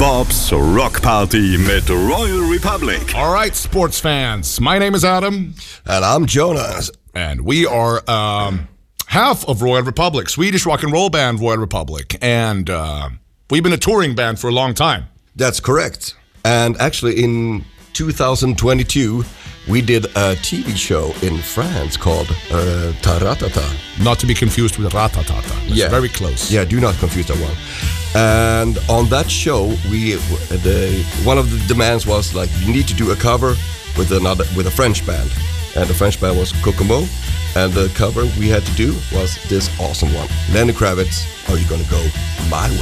Bob's Rock Party mit Royal Republic. All right, sports fans. My name is Adam. And I'm Jonas. And we are half of Royal Republic, Swedish rock and roll band Royal Republic. And we've been a touring band for a long time. That's correct. And actually in 2022, we did a TV show in France called Taratata. Not to be confused with Ratatata. It's very close. Yeah, do not confuse that one. And on that show, one of the demands was like, you need to do a cover with a French band. And the French band was Kokomo. And the cover we had to do was this awesome one. Lenny Kravitz, Are You Gonna Go My Way?